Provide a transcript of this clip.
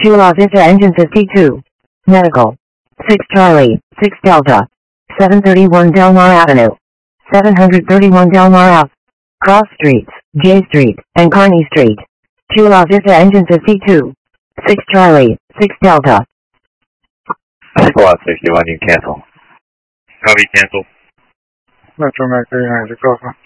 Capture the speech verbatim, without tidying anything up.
two Los Vista Engine fifty-two. Medical. six Charlie, six Delta. seven thirty-one Del Mar Avenue. seven thirty-one Del Mar Ave. Cross Streets, J Street, and Kearney Street. two Los Vista Engine fifty-two. six Charlie, six Delta. Squad sixty-one, you cancel. Copy, cancel. Metro Mac three hundred, Dakota.